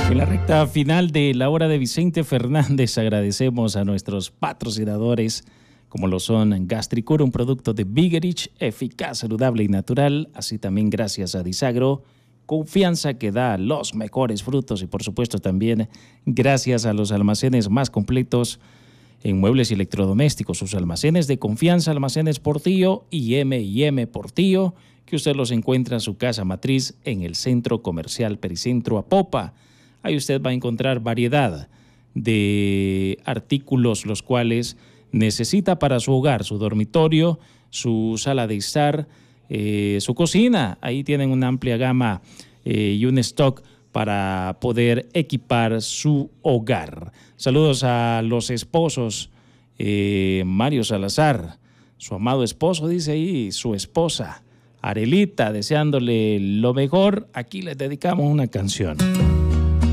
En la recta final de la hora de Vicente Fernández agradecemos a nuestros patrocinadores como lo son Gastricure, un producto de Bigerich, eficaz, saludable y natural. Así también gracias a Disagro, confianza que da los mejores frutos. Y por supuesto también gracias a los almacenes más completos en muebles y electrodomésticos. Sus almacenes de confianza, Almacenes Portillo y M&M Portillo, que usted los encuentra en su casa matriz en el Centro Comercial Pericentro Apopa. Ahí usted va a encontrar variedad de artículos los cuales necesita para su hogar, su dormitorio, su sala de estar, su cocina. Ahí tienen una amplia gama y un stock para poder equipar su hogar. Saludos a los esposos, Mario Salazar, su amado esposo, dice ahí, su esposa, Arelita, deseándole lo mejor. Aquí les dedicamos una canción.